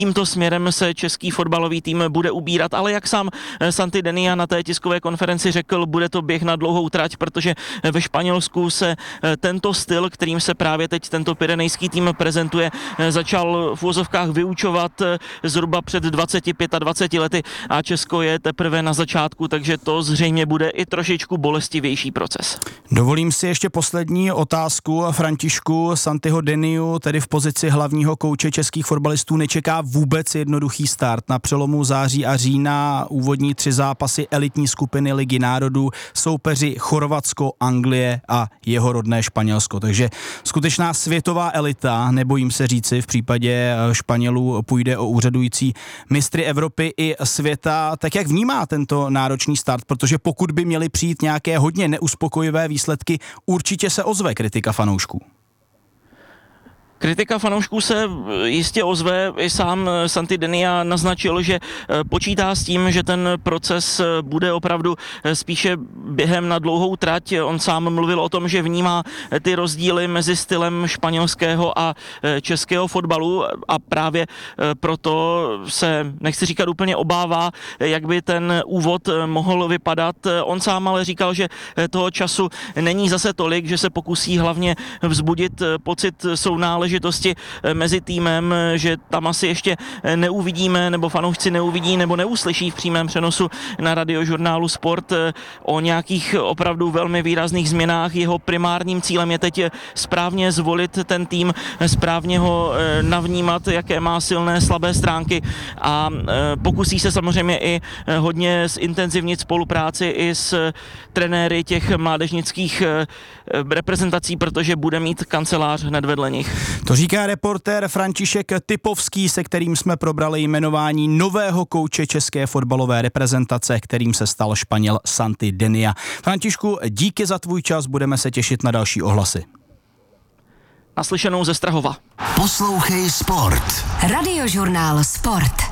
tímto směrem se český fotbalový tým bude ubírat, ale jak sám Santi Denia na té tiskové konferenci řekl, bude to běh na dlouhou trať, protože ve Španělsku se tento styl, kterým se právě teď tento pyrenejský tým prezentuje, začal v uvozovkách vyučovat zhruba před 25 lety a Česko je teprve na začátku, takže to zřejmě bude i trošičku bolestivější proces. Dovolím si ještě poslední otázku. Františku, Santiho Deniu, tedy v pozici hlavního kouče českých fotbalistů, nečeká vůbec jednoduchý start. Na přelomu září a října úvodní 3 zápasy elitní skupiny Ligy národů, soupeři Chorvatsko, Anglie a jeho rodné Španělsko. Takže skutečná světová elita, nebojím se říci, v případě Španělů půjde o úřadující mistry Evropy i světa. Tak jak vnímá tento náročný start? Protože pokud by měly přijít nějaké hodně neuspokojivé výsledky, určitě se ozve kritika fanoušků. Kritika fanoušků se jistě ozve, i sám Santi Denia naznačil, že počítá s tím, že ten proces bude opravdu spíše během na dlouhou trať. On sám mluvil o tom, že vnímá ty rozdíly mezi stylem španělského a českého fotbalu a právě proto se, nechci říkat úplně obává, jak by ten úvod mohl vypadat. On sám ale říkal, že toho času není zase tolik, že se pokusí hlavně vzbudit pocit sounáležitosti mezi týmem, že tam asi ještě neuvidíme, nebo fanoušci neuvidí, nebo neuslyší v přímém přenosu na radiožurnálu Sport o nějakých opravdu velmi výrazných změnách. Jeho primárním cílem je teď správně zvolit ten tým, správně ho navnímat, jaké má silné, slabé stránky a pokusí se samozřejmě i hodně zintenzivnit spolupráci i s trenéry těch mládežnických reprezentací, protože bude mít kancelář hned vedle nich. To říká reportér František Typovský, se kterým jsme probrali jmenování nového kouče české fotbalové reprezentace, kterým se stal Španěl Santi Denia. Františku, díky za tvůj čas, budeme se těšit na další ohlasy. Naslyšenou ze Strahova. Poslouchej Sport. Radiožurnál Sport.